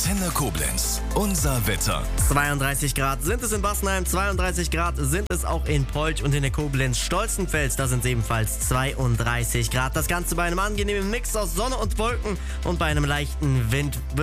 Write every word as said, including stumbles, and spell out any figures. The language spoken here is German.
Antenne Koblenz. Unser Wetter. zweiunddreißig Grad sind es in Bassenheim, zweiunddreißig Grad sind es auch in Polch und in der Koblenz-Stolzenfels. Da sind es ebenfalls zweiunddreißig Grad. Das Ganze bei einem angenehmen Mix aus Sonne und Wolken und bei einem leichten Wind.